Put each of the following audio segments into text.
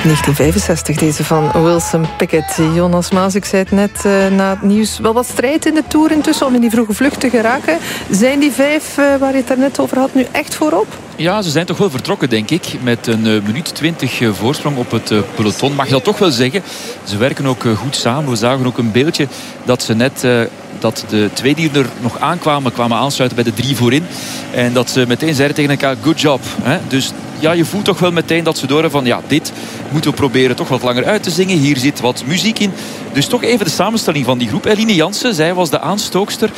1965, deze van Wilson Pickett. Jonas Maas, ik zei het net na het nieuws. Wel wat strijd in de Tour intussen om in die vroege vlucht te geraken. Zijn die 5 waar je het daarnet over had nu echt voorop? Ja, ze zijn toch wel vertrokken, denk ik. Met een minuut 20 voorsprong op het peloton. Mag je dat toch wel zeggen. Ze werken ook goed samen. We zagen ook een beeldje dat ze net... dat de 2 die er nog kwamen aansluiten bij de 3 voorin. En dat ze meteen zeiden tegen elkaar, good job. Dus ja, je voelt toch wel meteen dat ze door van ja, dit moeten we proberen toch wat langer uit te zingen. Hier zit wat muziek in. Dus toch even de samenstelling van die groep. Eline Jansen, zij was de aanstookster.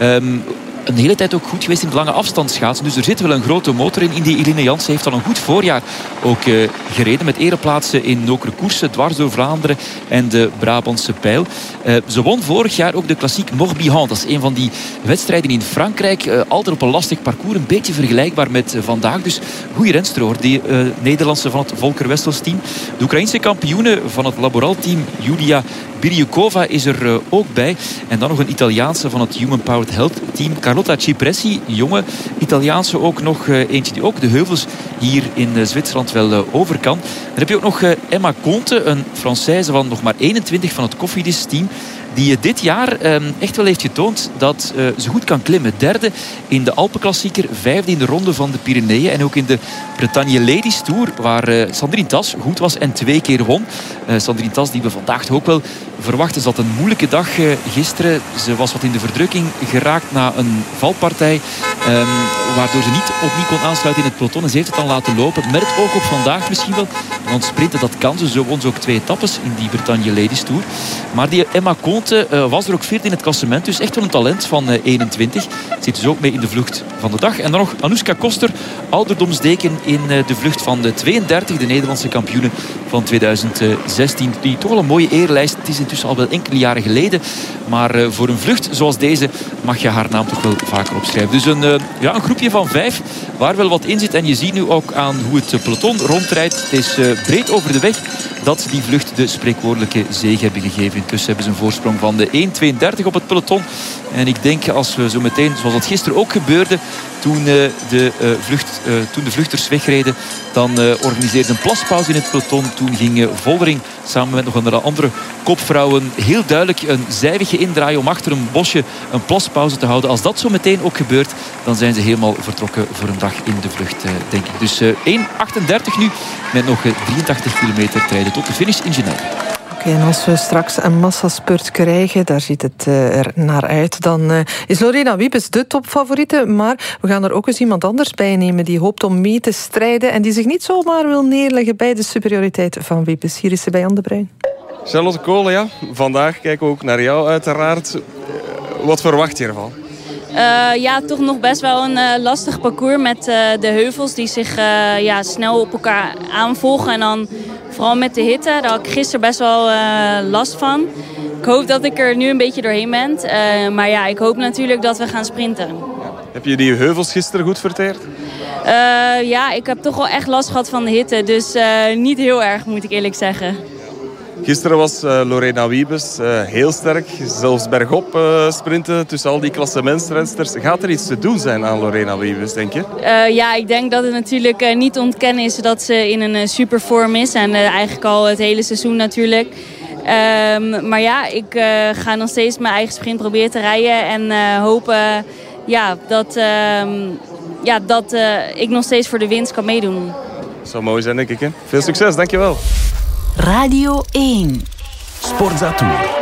Een hele tijd ook goed geweest in het lange afstandsschaatsen. Dus er zit wel een grote motor in. Die Eline Jansen heeft al een goed voorjaar ook gereden. Met ereplaatsen in Nokere Koersen, dwars door Vlaanderen en de Brabantse Pijl. Ze won vorig jaar ook de klassiek Morbihan. Dat is een van die wedstrijden in Frankrijk. Altijd op een lastig parcours. Een beetje vergelijkbaar met vandaag. Dus goede renster hoor. Die Nederlandse van het Volker Wessels team. De Oekraïnse kampioene van het Laboral team, Julia Biryukova, is er ook bij. En dan nog een Italiaanse van het Human Powered Health team, Carlotta Cipressi, jonge Italiaanse ook nog. Eentje die ook de heuvels hier in Zwitserland wel over kan. Dan heb je ook nog Emma Conte, een Française van nog maar 21 van het Cofidis team. Die dit jaar echt wel heeft getoond dat ze goed kan klimmen. 3e in de Alpenklassieker, 5e in de ronde van de Pyreneeën. En ook in de Bretagne Ladies Tour, waar Sandrine Tas goed was en 2 keer won. Sandrine Tas, die we vandaag ook wel verwachten. Ze had een moeilijke dag gisteren. Ze was wat in de verdrukking geraakt na een valpartij. Waardoor ze niet opnieuw kon aansluiten in het peloton. En ze heeft het dan laten lopen. Met het oog op vandaag misschien wel. Want sprinten, dat kan ze. Zo won ze ook 2 etappes in die Bretagne Ladies Tour. Maar die Emma Conte was er ook 4e in het klassement. Dus echt wel een talent van 21. Zit dus ook mee in de vlucht van de dag. En dan nog Anouska Koster, ouderdomsdeken in de vlucht van de 32. De Nederlandse kampioene van 2016. Die toch wel een mooie eerlijst. Het is intussen al wel enkele jaren geleden. Maar voor een vlucht zoals deze mag je haar naam toch wel vaker opschrijven. Dus een groepje van 5 waar wel wat in zit. En je ziet nu ook aan hoe het peloton rondrijdt. Het is breed over de weg dat die vlucht de spreekwoordelijke zege hebben gegeven. Intussen hebben ze een voorsprong van de 1.32 op het peloton. En ik denk als we zo meteen, zoals dat gisteren ook gebeurde, toen de vluchters wegreden, dan organiseerde een plaspauze in het peloton. Toen ging Vollering samen met nog een andere kopvrouwen heel duidelijk een zijwegje indraaien om achter een bosje een plaspauze te houden. Als dat zo meteen ook gebeurt, dan zijn ze helemaal vertrokken voor een dag in de vlucht, denk ik. Dus 1.38 nu met nog 83 kilometer te rijden tot de finish in Genève. Oké, en als we straks een massaspurt krijgen, daar ziet het er naar uit, dan is Lorena Wiebes de topfavoriete. Maar we gaan er ook eens iemand anders bij nemen die hoopt om mee te strijden en die zich niet zomaar wil neerleggen bij de superioriteit van Wiebes. Hier is ze bij Anne de Bruin. Charlotte Kolen, ja. Vandaag kijken we ook naar jou uiteraard. Wat verwacht je ervan? Toch nog best wel een lastig parcours met de heuvels die zich snel op elkaar aanvolgen. En dan vooral met de hitte, daar had ik gisteren best wel last van. Ik hoop dat ik er nu een beetje doorheen ben. Maar ja, ik hoop natuurlijk dat we gaan sprinten. Heb je die heuvels gisteren goed verteerd? Ik heb toch wel echt last gehad van de hitte. Dus niet heel erg, moet ik eerlijk zeggen. Gisteren was Lorena Wiebes heel sterk. Zelfs bergop sprinten tussen al die klassementsrensters. Gaat er iets te doen zijn aan Lorena Wiebes, denk je? Ik denk dat het natuurlijk niet te ontkennen is dat ze in een supervorm is. En eigenlijk al het hele seizoen natuurlijk. Ik ga nog steeds mijn eigen sprint proberen te rijden. En hopen dat ik nog steeds voor de winst kan meedoen. Dat zou mooi zijn, denk ik. Hè? Veel succes, dankjewel. Radio 1. Sportza Tour.